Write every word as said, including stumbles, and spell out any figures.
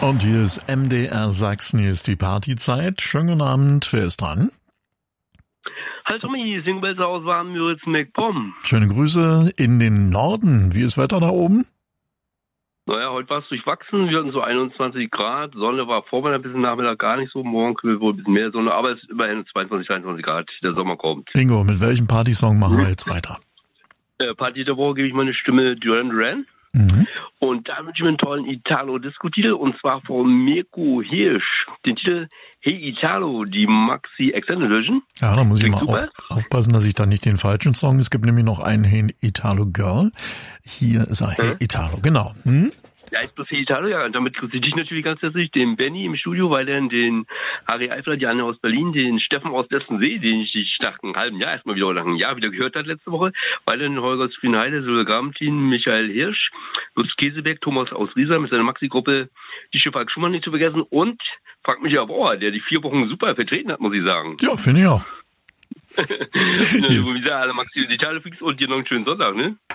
Und hier ist M D R Sachsen, hier ist die Partyzeit. Schönen guten Abend, wer ist dran? Hallo Tommy, Singbelser aus Warnmüritz, MacPom. Schöne Grüße in den Norden. Wie ist Wetter da oben? Naja, heute war es durchwachsen. Wir hatten so einundzwanzig Grad. Sonne war Vormittag, ein bisschen Nachmittag gar nicht so. Morgen kriegen wir wohl ein bisschen mehr Sonne. Aber es ist immerhin zweiundzwanzig, dreiundzwanzig Grad. Der Sommer kommt. Ingo, mit welchem Partysong machen wir jetzt weiter? Äh, Party der Woche gebe ich meine Stimme Duran Duran. Mhm. Und da wünsche ich mir einen tollen Italo-Disco-Titel. Und zwar von Mirko Hirsch. Den Titel Hey Italo, die Maxi Extended Version. Ja, da muss ich Klingt mal auf, aufpassen, dass ich da nicht den falschen Song. Es gibt nämlich noch einen Hey Italo Girl. Hier ist er, Hey Hm? Italo, genau. Hm? Ja, ist bloß Hey Italo, ja. Und damit grüße ich dich natürlich ganz herzlich, den Benny im Studio, weil dann den Harry Eifler, die Anne aus Berlin, den Steffen aus Dessensee, den ich nach einem halben Jahr erstmal wieder, oder nach einem Jahr wieder gehört hat letzte Woche, weil dann Holger Sprienheide, Sule Grabentin, Michael Hirsch, Lutz Käsebeck, Thomas aus Riesa mit seiner Maxi-Gruppe, die Schiffalk Schumann nicht zu vergessen und Frank Michael Bauer, der die vier Wochen super vertreten hat, muss ich sagen. Ja, finde ich auch. Wie gesagt, alle Maxi und Italo-Freaks und dir noch einen schönen Sonntag, ne?